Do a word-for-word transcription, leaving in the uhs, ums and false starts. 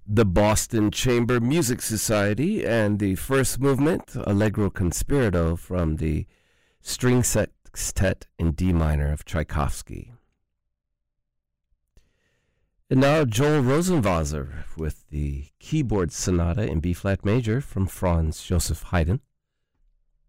the Boston Chamber Music Society, and the first movement, Allegro Conspirato, from the String Sextet in D minor of Tchaikovsky. And now Joel Rosenwasser with the Keyboard Sonata in B-flat major from Franz Joseph Haydn.